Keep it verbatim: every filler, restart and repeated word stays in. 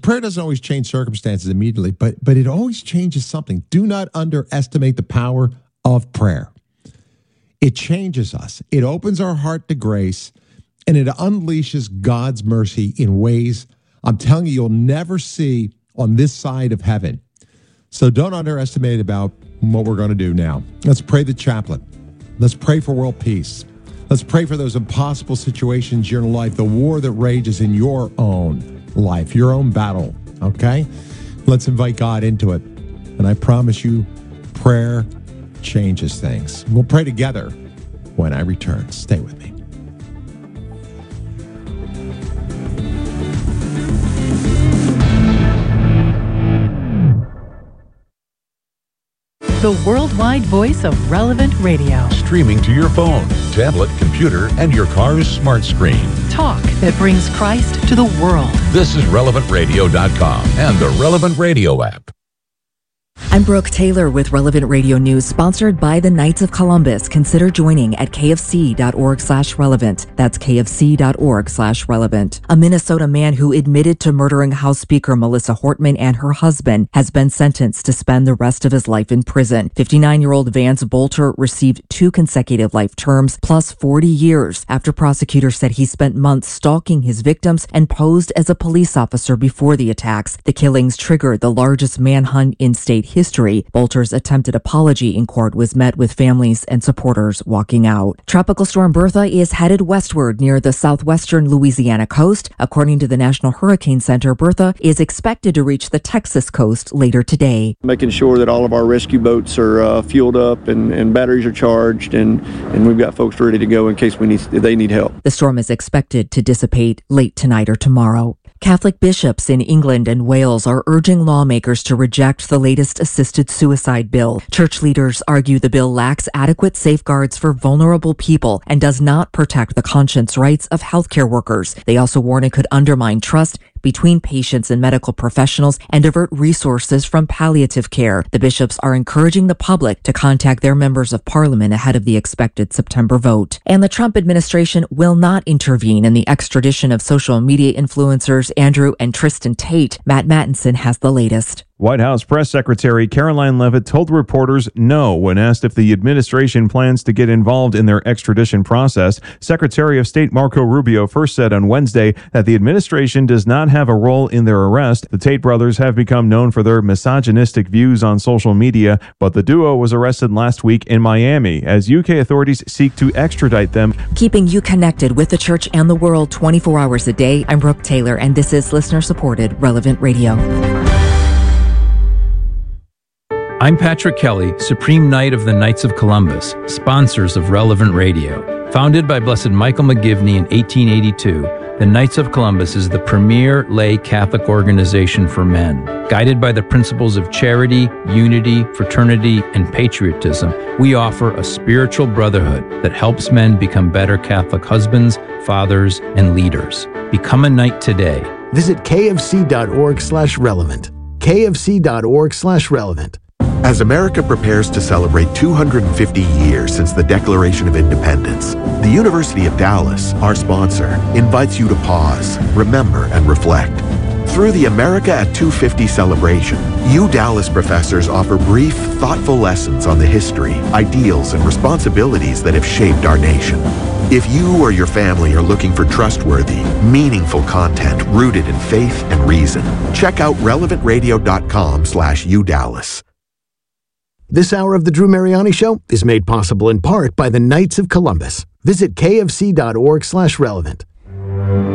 Prayer doesn't always change circumstances immediately, but but it always changes something. Do not underestimate the power of prayer. It changes us. It opens our heart to grace, and it unleashes God's mercy in ways I'm telling you you'll never see on this side of heaven. So don't underestimate about what we're going to do now. Let's pray the chaplain. Let's pray for world peace. Let's pray for those impossible situations in your life, the war that rages in your own life, your own battle, okay? Let's invite God into it. And I promise you, prayer changes things. We'll pray together when I return. Stay with me. The worldwide voice of Relevant Radio. Streaming to your phone, tablet, computer, and your car's smart screen. Talk that brings Christ to the world. This is relevant radio dot com and the Relevant Radio app. I'm Brooke Taylor with Relevant Radio News, sponsored by the Knights of Columbus. Consider joining at kfc.org slash relevant. That's kfc.org slash relevant. A Minnesota man who admitted to murdering House Speaker Melissa Hortman and her husband has been sentenced to spend the rest of his life in prison. fifty-nine-year-old Vance Bolter received two consecutive life terms plus forty years after prosecutors said he spent months stalking his victims and posed as a police officer before the attacks. The killings triggered the largest manhunt in state history. Bolter's attempted apology in court was met with families and supporters walking out. Tropical storm Bertha is headed westward near the southwestern Louisiana coast. According to the National Hurricane Center, Bertha is expected to reach the Texas coast later today. Making sure that all of our rescue boats are uh, fueled up and, and batteries are charged, and, and we've got folks ready to go in case we need they need help. The storm is expected to dissipate late tonight or tomorrow. Catholic bishops in England and Wales are urging lawmakers to reject the latest assisted suicide bill. Church leaders argue the bill lacks adequate safeguards for vulnerable people and does not protect the conscience rights of healthcare workers. They also warn it could undermine trust between patients and medical professionals and divert resources from palliative care. The bishops are encouraging the public to contact their members of parliament ahead of the expected September vote. And the Trump administration will not intervene in the extradition of social media influencers Andrew and Tristan Tate. Matt Mattinson has the latest. White House Press Secretary Caroline Leavitt told reporters no when asked if the administration plans to get involved in their extradition process. Secretary of State Marco Rubio first said on Wednesday that the administration does not have a role in their arrest. The Tate brothers have become known for their misogynistic views on social media, but the duo was arrested last week in Miami as U K authorities seek to extradite them. Keeping you connected with the church and the world twenty-four hours a day, I'm Brooke Taylor, and this is listener-supported Relevant Radio. I'm Patrick Kelly, Supreme Knight of the Knights of Columbus, sponsors of Relevant Radio. Founded by Blessed Michael McGivney in eighteen eighty-two, the Knights of Columbus is the premier lay Catholic organization for men. Guided by the principles of charity, unity, fraternity, and patriotism, we offer a spiritual brotherhood that helps men become better Catholic husbands, fathers, and leaders. Become a knight today. Visit kfc.org slash relevant. kfc.org slash relevant. As America prepares to celebrate two hundred fifty years since the Declaration of Independence, the University of Dallas, our sponsor, invites you to pause, remember, and reflect. Through the America at two fifty celebration, U Dallas professors offer brief, thoughtful lessons on the history, ideals, and responsibilities that have shaped our nation. If you or your family are looking for trustworthy, meaningful content rooted in faith and reason, check out relevant radio dot com slash U Dallas. This hour of the Drew Mariani Show is made possible in part by the Knights of Columbus. Visit kfc.org slash relevant.